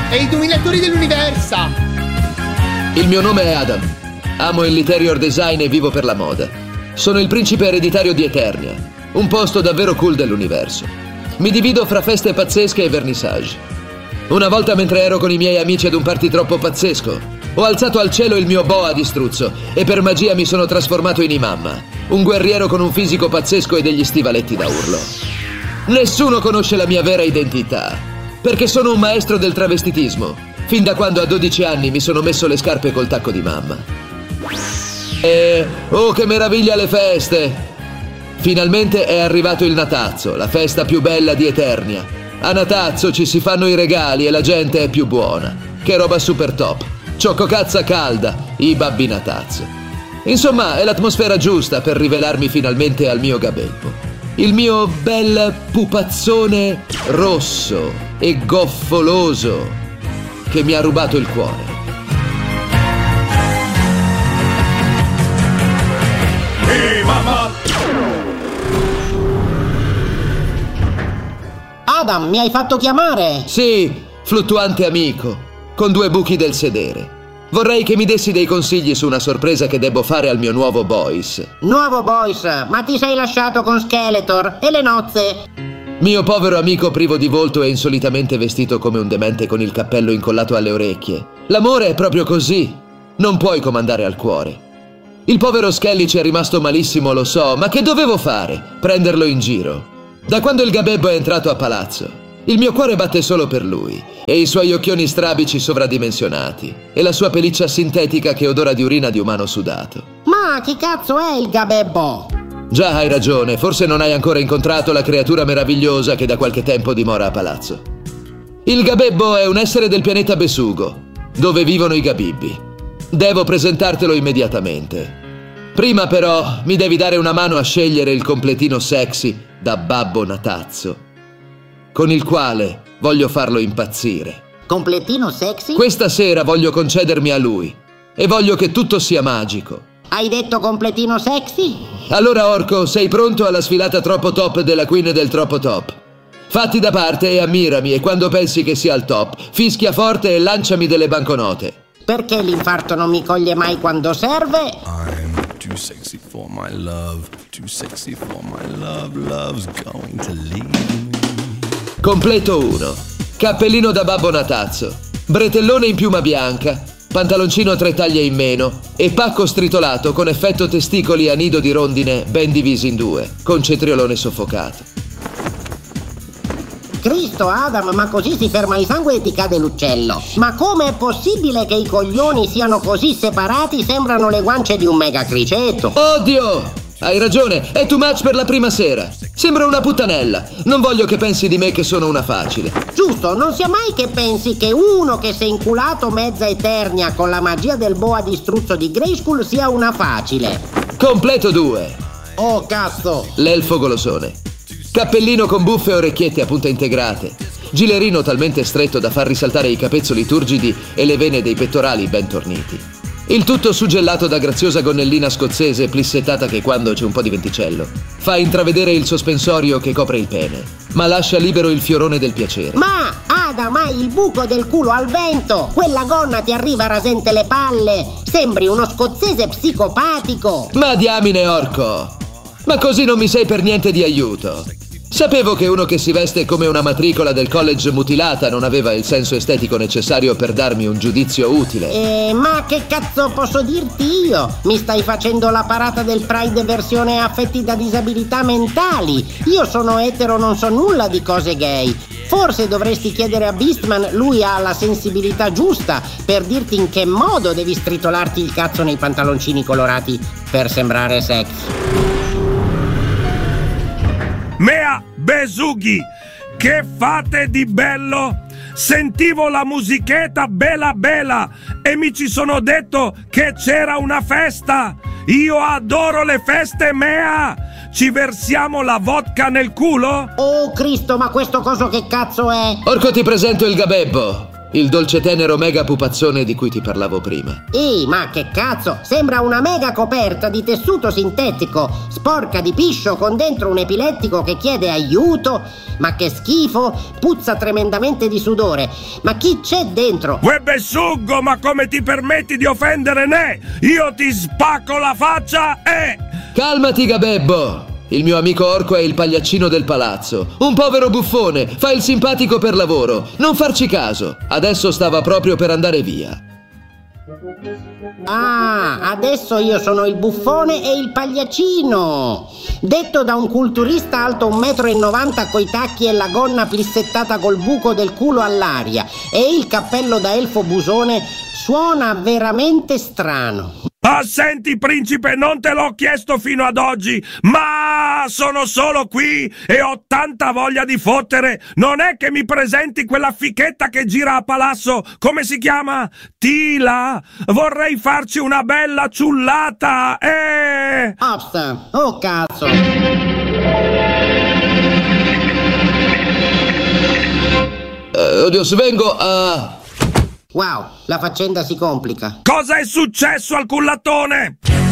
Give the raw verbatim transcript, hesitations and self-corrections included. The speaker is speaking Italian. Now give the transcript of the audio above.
e i dominatori dell'universo. Il mio nome è Adam. Amo il interior design e vivo per la moda. Sono il principe ereditario di Eternia, un posto davvero cool dell'universo. Mi divido fra feste pazzesche e vernissage. Una volta, mentre ero con i miei amici ad un party troppo pazzesco, ho alzato al cielo il mio boa di struzzo e per magia mi sono trasformato in Imamma, un guerriero con un fisico pazzesco e degli stivaletti da urlo. Nessuno conosce la mia vera identità, perché sono un maestro del travestitismo, fin da quando a dodici anni mi sono messo le scarpe col tacco di mamma. E... oh, che meraviglia le feste! Finalmente è arrivato il Natazzo, la festa più bella di Eternia. A Natazzo ci si fanno i regali e la gente è più buona. Che roba super top! Cioccocazza calda, i babbi Natazzo. Insomma, è l'atmosfera giusta per rivelarmi finalmente al mio gabebbo. Il mio bel pupazzone rosso e goffoloso che mi ha rubato il cuore. Hey, mamma! Adam, mi hai fatto chiamare? Sì, fluttuante amico, con due buchi del sedere. Vorrei che mi dessi dei consigli su una sorpresa che debbo fare al mio nuovo boys. Nuovo boys? Ma ti sei lasciato con Skeletor? E le nozze? Mio povero amico privo di volto e insolitamente vestito come un demente con il cappello incollato alle orecchie. L'amore è proprio così. Non puoi comandare al cuore. Il povero Skelly ci è rimasto malissimo, lo so, ma che dovevo fare? Prenderlo in giro. Da quando il gabebbo è entrato a palazzo, il mio cuore batte solo per lui, e i suoi occhioni strabici sovradimensionati, e la sua pelliccia sintetica che odora di urina di umano sudato. Ma chi cazzo è il gabebbo? Già, hai ragione, forse non hai ancora incontrato la creatura meravigliosa che da qualche tempo dimora a palazzo. Il gabebbo è un essere del pianeta Besugo, dove vivono i gabibbi. Devo presentartelo immediatamente. Prima però mi devi dare una mano a scegliere il completino sexy da Babbo Natazzo, con il quale voglio farlo impazzire. Completino sexy? Questa sera voglio concedermi a lui e voglio che tutto sia magico. Hai detto completino sexy? Allora, Orco, sei pronto alla sfilata troppo top della Queen del troppo top? Fatti da parte e ammirami, e quando pensi che sia al top, fischia forte e lanciami delle banconote. Perché l'infarto non mi coglie mai quando serve? I'm too sexy for my love, too sexy for my love, love's going to leave me. Completo uno. Cappellino da Babbo Natazzo, bretellone in piuma bianca, pantaloncino tre taglie in meno e pacco stritolato con effetto testicoli a nido di rondine ben divisi in due, con cetriolone soffocato. Cristo, Adam, ma così si ferma il sangue e ti cade l'uccello. Ma come è possibile che i coglioni siano così separati? Sembrano le guance di un mega criceto. Oddio! Hai ragione, è too much per la prima sera. Sembra una puttanella. Non voglio che pensi di me che sono una facile. Giusto, non sia mai che pensi che uno che si è inculato mezza Eternia con la magia del boa di struzzo di Grayskull sia una facile. Completo due. Oh, cazzo! L'elfo golosone. Cappellino con buffe e orecchiette a punta integrate. Gilerino talmente stretto da far risaltare i capezzoli turgidi e le vene dei pettorali ben torniti. Il tutto suggellato da graziosa gonnellina scozzese plissettata che, quando c'è un po' di venticello, fa intravedere il sospensorio che copre il pene, ma lascia libero il fiorone del piacere. Ma, Adam, hai il buco del culo al vento! Quella gonna ti arriva rasente le palle! Sembri uno scozzese psicopatico! Ma diamine, Orco! Ma così non mi sei per niente di aiuto. Sapevo che uno che si veste come una matricola del college mutilata non aveva il senso estetico necessario per darmi un giudizio utile. Eh, ma che cazzo posso dirti io? Mi stai facendo la parata del Pride versione affetti da disabilità mentali. Io sono etero, non so nulla di cose gay. Forse dovresti chiedere a Beastman, lui ha la sensibilità giusta per dirti in che modo devi stritolarti il cazzo nei pantaloncini colorati per sembrare sexy. Mea Besughi, che fate di bello? Sentivo la musichetta bella bella e mi ci sono detto che c'era una festa. Io adoro le feste, Mea. Ci versiamo la vodka nel culo? Oh Cristo, ma questo coso che cazzo è? Orco, ti presento il gabebbo. Il dolce tenero mega pupazzone di cui ti parlavo prima. Ehi, ma che cazzo? Sembra una mega coperta di tessuto sintetico, sporca di piscio con dentro un epilettico che chiede aiuto. Ma che schifo, puzza tremendamente di sudore. Ma chi c'è dentro? Uè besuggo, ma come ti permetti di offendere me? Io ti spacco la faccia e... Calmati, Gabebbo! Il mio amico orco è il pagliaccino del palazzo. Un povero buffone, fa il simpatico per lavoro. Non farci caso. Adesso stava proprio per andare via. Ah, adesso io sono il buffone e il pagliaccino. Detto da un culturista alto un metro e novanta coi tacchi e la gonna plissettata col buco del culo all'aria e il cappello da elfo busone, suona veramente strano. Ah, senti, principe, non te l'ho chiesto fino ad oggi, ma sono solo qui e ho tanta voglia di fottere. Non è che mi presenti quella fichetta che gira a palazzo, come si chiama? Tila. Vorrei farci una bella ciullata, eh! Ops, oh cazzo. Uh, oddio, svengo a... Wow, la faccenda si complica. Cosa è successo al cullattone?